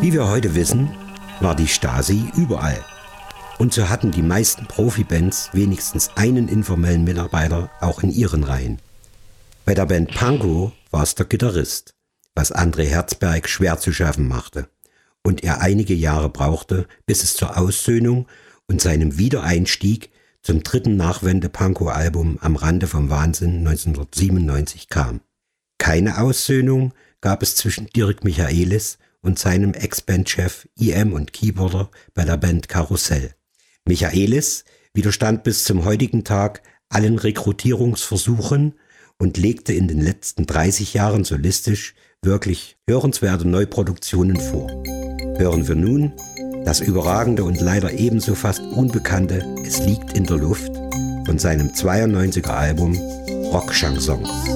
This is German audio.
Wie wir heute wissen, war die Stasi überall. Und so hatten die meisten Profibands wenigstens einen informellen Mitarbeiter auch in ihren Reihen. Bei der Band Pankow war es der Gitarrist, was André Herzberg schwer zu schaffen machte und er einige Jahre brauchte, bis es zur Aussöhnung und seinem Wiedereinstieg zum dritten Nachwende-Pankow-Album Am Rande vom Wahnsinn 1997 kam. Keine Aussöhnung gab es zwischen Dirk Michaelis und seinem Ex-Bandchef IM und Keyboarder bei der Band Karussell. Michaelis widerstand bis zum heutigen Tag allen Rekrutierungsversuchen und legte in den letzten 30 Jahren solistisch wirklich hörenswerte Neuproduktionen vor. Hören wir nun das überragende und leider ebenso fast unbekannte Es liegt in der Luft von seinem 92er Album Rock Chansons.